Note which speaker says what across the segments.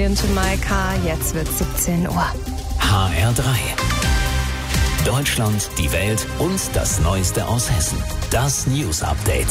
Speaker 1: into my car. Jetzt wird 17 Uhr.
Speaker 2: HR3. Deutschland, die Welt und das Neueste aus Hessen. Das News Update.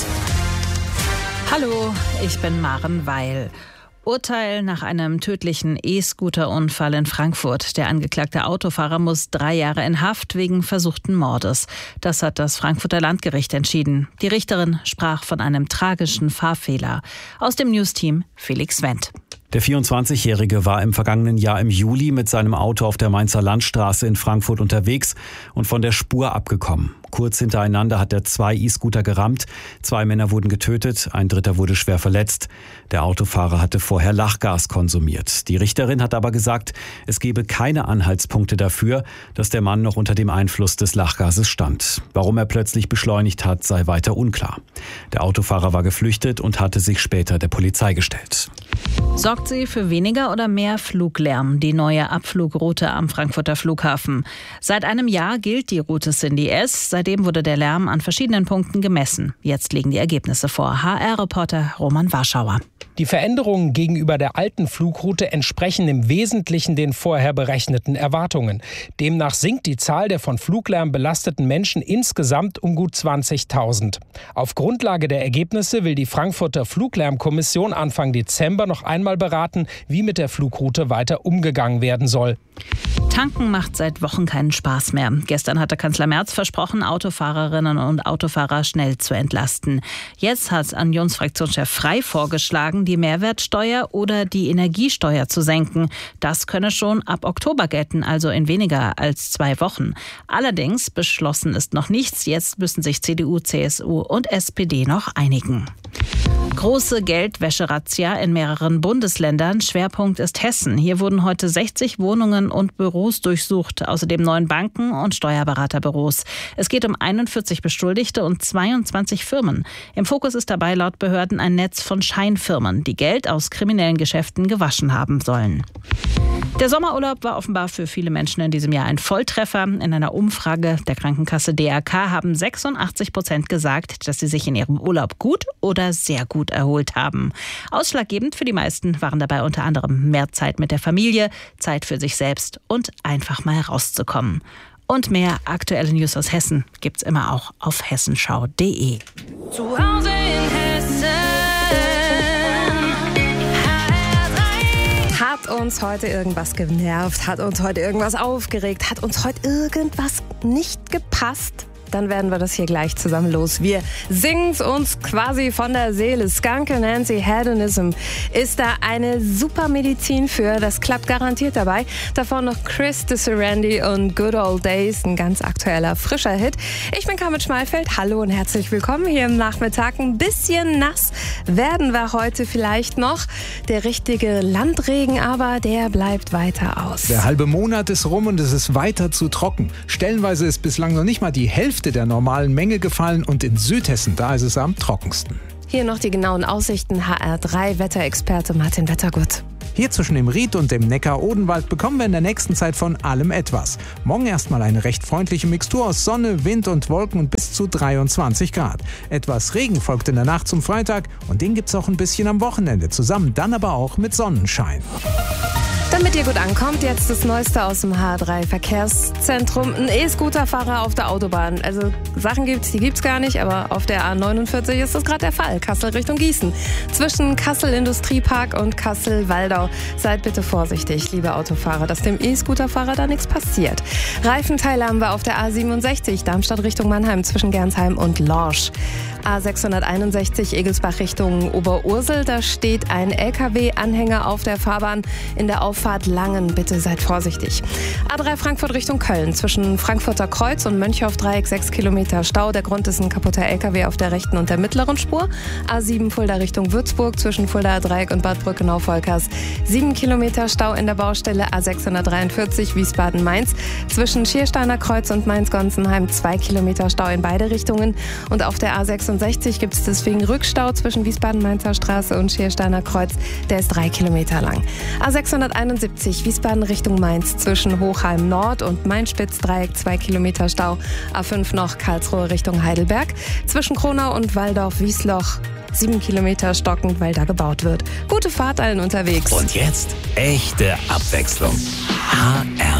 Speaker 3: Hallo, ich bin Maren Weil. Urteil nach einem tödlichen E-Scooter-Unfall in Frankfurt. Der angeklagte Autofahrer muss 3 Jahre in Haft wegen versuchten Mordes. Das hat das Frankfurter Landgericht entschieden. Die Richterin sprach von einem tragischen Fahrfehler. Aus dem Newsteam Felix Wendt.
Speaker 4: Der 24-Jährige war im vergangenen Jahr im Juli mit seinem Auto auf der Mainzer Landstraße in Frankfurt unterwegs und von der Spur abgekommen. Kurz hintereinander hat er 2 E-Scooter gerammt. 2 Männer wurden getötet, ein dritter wurde schwer verletzt. Der Autofahrer hatte vorher Lachgas konsumiert. Die Richterin hat aber gesagt, es gebe keine Anhaltspunkte dafür, dass der Mann noch unter dem Einfluss des Lachgases stand. Warum er plötzlich beschleunigt hat, sei weiter unklar. Der Autofahrer war geflüchtet und hatte sich später der Polizei gestellt.
Speaker 3: Sorgt sie für weniger oder mehr Fluglärm, die neue Abflugroute am Frankfurter Flughafen? Seit einem Jahr gilt die Route Cindy S. Seitdem wurde der Lärm an verschiedenen Punkten gemessen. Jetzt liegen die Ergebnisse vor. HR-Reporter Roman Warschauer.
Speaker 5: Die Veränderungen gegenüber der alten Flugroute entsprechen im Wesentlichen den vorher berechneten Erwartungen. Demnach sinkt die Zahl der von Fluglärm belasteten Menschen insgesamt um gut 20.000. Auf Grundlage der Ergebnisse will die Frankfurter Fluglärmkommission Anfang Dezember noch einmal beraten, wie mit der Flugroute weiter umgegangen werden soll.
Speaker 3: Tanken macht seit Wochen keinen Spaß mehr. Gestern hatte Kanzler Merz versprochen, Autofahrerinnen und Autofahrer schnell zu entlasten. Jetzt hat Unionsfraktionschef Frey vorgeschlagen, die Mehrwertsteuer oder die Energiesteuer zu senken. Das könne schon ab Oktober gelten, also in weniger als 2 Wochen. Allerdings beschlossen ist noch nichts. Jetzt müssen sich CDU, CSU und SPD noch einigen. Große Geldwäsche-Razzia in mehreren Bundesländern. Schwerpunkt ist Hessen. Hier wurden heute 60 Wohnungen und Büros durchsucht, außerdem 9 Banken und Steuerberaterbüros. Es geht um 41 Beschuldigte und 22 Firmen. Im Fokus ist dabei laut Behörden ein Netz von Scheinfirmen, die Geld aus kriminellen Geschäften gewaschen haben sollen. Der Sommerurlaub war offenbar für viele Menschen in diesem Jahr ein Volltreffer. In einer Umfrage der Krankenkasse DRK haben 86% gesagt, dass sie sich in ihrem Urlaub gut oder sehr gut erholt haben. Ausschlaggebend für die meisten waren dabei unter anderem mehr Zeit mit der Familie, Zeit für sich selbst und einfach mal rauszukommen. Und mehr aktuelle News aus Hessen gibt's immer auch auf hessenschau.de.
Speaker 1: Zu Hause in Hessen. Hat uns heute irgendwas genervt? Hat uns heute irgendwas aufgeregt? Hat uns heute irgendwas nicht gepasst? Dann werden wir das hier gleich zusammen los. Wir singen's uns quasi von der Seele. Skunky Nancy Hedonism ist da eine super Medizin für. Das klappt garantiert dabei. Davon noch Chris de Serendy und Good Old Days, ein ganz aktueller, frischer Hit. Ich bin Carmen Schmalfeld. Hallo und herzlich willkommen hier im Nachmittag. Ein bisschen nass werden wir heute vielleicht noch. Der richtige Landregen aber, der bleibt weiter aus.
Speaker 6: Der halbe Monat ist rum und es ist weiter zu trocken. Stellenweise ist bislang noch nicht mal die Hälfte der normalen Menge gefallen und in Südhessen, da ist es am trockensten.
Speaker 1: Hier noch die genauen Aussichten. HR3-Wetterexperte Martin Wettergut.
Speaker 6: Hier zwischen dem Ried und dem Neckar-Odenwald bekommen wir in der nächsten Zeit von allem etwas. Morgen erstmal eine recht freundliche Mixtur aus Sonne, Wind und Wolken und bis zu 23 Grad. Etwas Regen folgt in der Nacht zum Freitag und den gibt's auch ein bisschen am Wochenende, zusammen dann aber auch mit Sonnenschein.
Speaker 1: Damit ihr gut ankommt, jetzt das Neueste aus dem H3-Verkehrszentrum. Ein E-Scooter-Fahrer auf der Autobahn. Also Sachen gibt's, die gibt's gar nicht, aber auf der A49 ist das gerade der Fall. Kassel Richtung Gießen. Zwischen Kassel Industriepark und Kassel Waldau. Seid bitte vorsichtig, liebe Autofahrer, dass dem E-Scooter-Fahrer da nichts passiert. Reifenteile haben wir auf der A67, Darmstadt Richtung Mannheim zwischen Gernsheim und Lorsch. A661 Egelsbach Richtung Oberursel. Da steht ein LKW-Anhänger auf der Fahrbahn in der Auffahrt Langen. Bitte seid vorsichtig. A3 Frankfurt Richtung Köln. Zwischen Frankfurter Kreuz und Mönchhoff-Dreieck 6 Kilometer Stau. Der Grund ist ein kaputter LKW auf der rechten und der mittleren Spur. A7 Fulda Richtung Würzburg. Zwischen Fuldaer Dreieck und Bad Brückenau-Volkers 7 Kilometer Stau in der Baustelle. A643 Wiesbaden-Mainz. Zwischen Schiersteiner Kreuz und Mainz-Gonsenheim 2 Kilometer Stau in beide Richtungen. Und auf der A66 gibt es deswegen Rückstau zwischen Wiesbaden-Mainzer Straße und Schiersteiner Kreuz. Der ist 3 Kilometer lang. A671 Wiesbaden Richtung Mainz zwischen Hochheim Nord und Main-Spitz-Dreieck 2 Kilometer Stau. A5 noch Karlsruhe Richtung Heidelberg. Zwischen Kronau und Walldorf-Wiesloch 7 Kilometer stockend, weil da gebaut wird. Gute Fahrt allen unterwegs.
Speaker 2: Und jetzt echte Abwechslung. HR